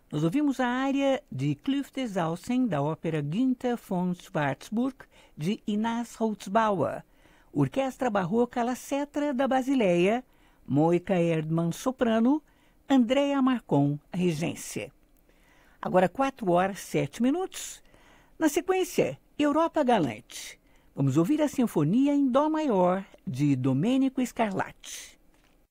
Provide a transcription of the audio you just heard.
Nós ouvimos a área de Klüft des Außen, da ópera Günther von Schwarzburg, de Ignaz Holzbauer, Orquestra Barroca La Cetra da Basileia, Moika Erdmann, soprano, Andrea Marcon, regência. Agora 4h07. Na sequência, Europa Galante. Vamos ouvir a Sinfonia em Dó maior, de Domenico Scarlatti.